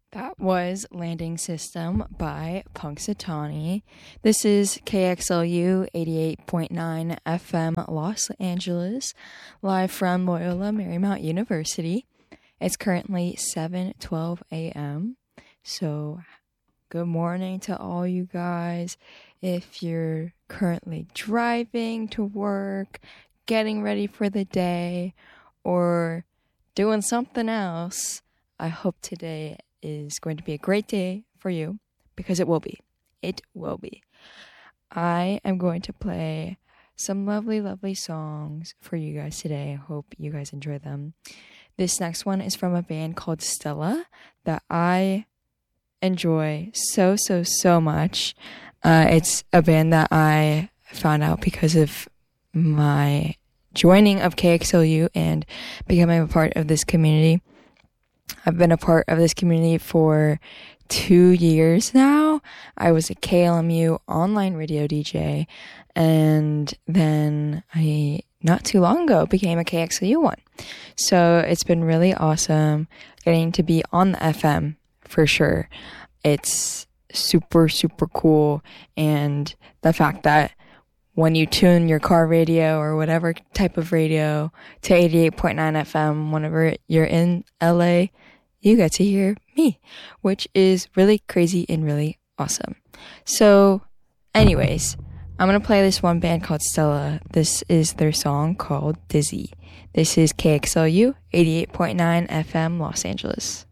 That was Landing System by Punxsutawney. This is KXLU 88.9 FM Los Angeles, live from Loyola Marymount University. It's currently 7:12 a.m. So, good morning to all you guys. If you're currently driving to work, getting ready for the day, or doing something else, I hope today is going to be a great day for you, because it will be. It will be. I am going to play some lovely, lovely songs for you guys today. I hope you guys enjoy them. This next one is from a band called Stella that I enjoy so much. It's a band that I found out because of my joining of KXLU and becoming a part of this community. I've been a part of this community for 2 years now. I was a KLMU online radio DJ, and then I, not too long ago, became a KXLU one. So it's been really awesome getting to be on the FM for sure. It's super, super cool, and the fact that when you tune your car radio or whatever type of radio to 88.9 FM, whenever you're in LA, you get to hear me, which is really crazy and really awesome. So, anyways, I'm going to play this one band called Stella. This is their song called Dizzy. This is KXLU 88.9 FM Los Angeles.